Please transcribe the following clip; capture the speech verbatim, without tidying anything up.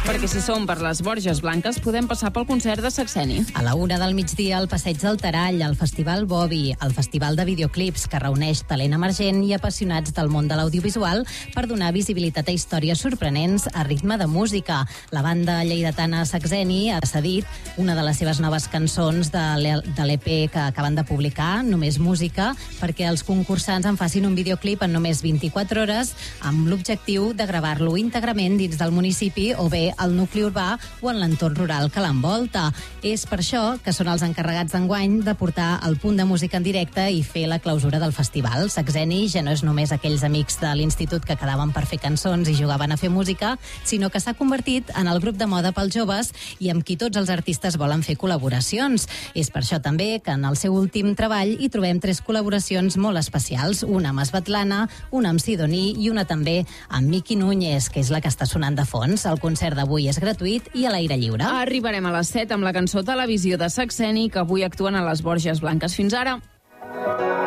Perquè si som per les Borges Blanques podem passar pel concert de Saxeni. A la una del migdia, al Passeig del Tarall, el Festival Bobi, el Festival de Videoclips, que reuneix talent emergent i apassionats del món de l'audiovisual per donar visibilitat a històries sorprenents a ritme de música. La banda lleidatana Saxeni ha cedit una de les seves noves cançons de l'E P que acaben de publicar, Només Música, perquè els concursants en facin un videoclip en només vint-i-quatre hores amb l'objectiu de gravar-lo íntegrament dins del municipi o bé al nucli urbà o en l'entorn rural que l'envolta. És per això que són els encarregats d'enguany de portar el punt de música en directe i fer la clausura del festival. Saxeni ja no és només aquells amics de l'institut que quedaven per fer cançons i jugaven a fer música, sinó que s'ha convertit en el grup de moda pels joves i amb qui tots els artistes volen fer col·laboracions. És per això també que en el seu últim treball hi trobem tres col·laboracions molt especials, una amb Svetlana, una amb Sidoní i una també amb Miki Núñez, que és la que està sonant de fons. El concert d'avui és gratuït i a l'aire lliure. Arribarem a les set amb la cançó Televisió de Saxeni, que avui actuen a les Borges Blanques. Fins ara.